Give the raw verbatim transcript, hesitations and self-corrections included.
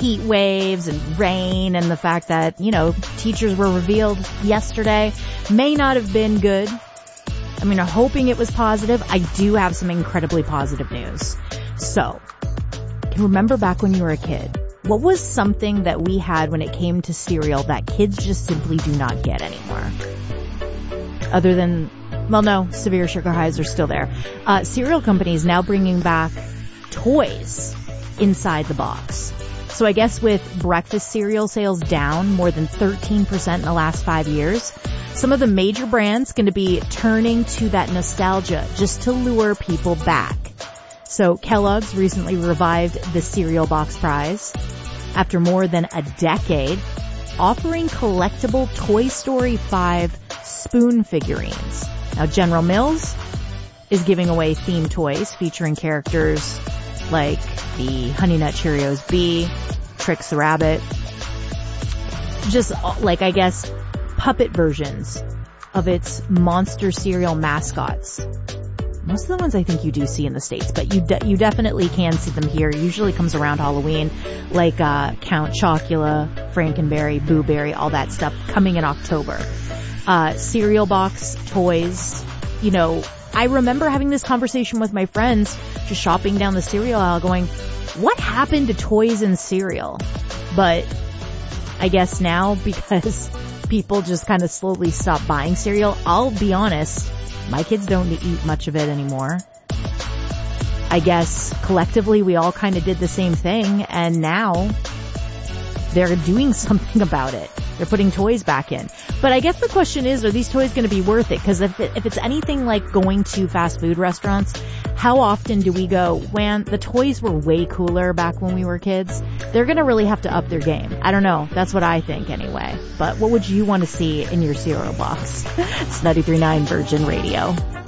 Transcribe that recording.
heat waves and rain and the fact that, you know, teachers were revealed yesterday may not have been good. I mean, I'm hoping it was positive. I do have some incredibly positive news. So, can you remember back when you were a kid? What was something that we had when it came to cereal that kids just simply do not get anymore? Other than, well, no, severe sugar highs are still there. Uh, cereal companies now bringing back toys inside the box. So I guess with breakfast cereal sales down more than thirteen percent in the last five years, some of the major brands going to be turning to that nostalgia just to lure people back. So Kellogg's recently revived the cereal box prize after more than a decade, offering collectible Toy Story five spoon figurines. Now General Mills is giving away themed toys featuring characters like the Honey Nut Cheerios Bee, Trix the Rabbit, just like, I guess, puppet versions of its monster cereal mascots. Most of the ones I think you do see in the States, but you de- you definitely can see them here. Usually comes around Halloween, like uh Count Chocula, Frankenberry, Boo Berry, all that stuff coming in October. Uh cereal box toys, you know, I remember having this conversation with my friends, just shopping down the cereal aisle going, what happened to toys and cereal? But I guess now, because people just kind of slowly stopped buying cereal, I'll be honest, my kids don't eat much of it anymore. I guess collectively we all kind of did the same thing, and now they're doing something about it. They're putting toys back in. But I guess the question is, are these toys going to be worth it? Because if, it, if it's anything like going to fast food restaurants, how often do we go, man, the toys were way cooler back when we were kids? They're going to really have to up their game. I don't know. That's what I think anyway. But what would you want to see in your cereal box? It's ninety-three point nine Virgin Radio.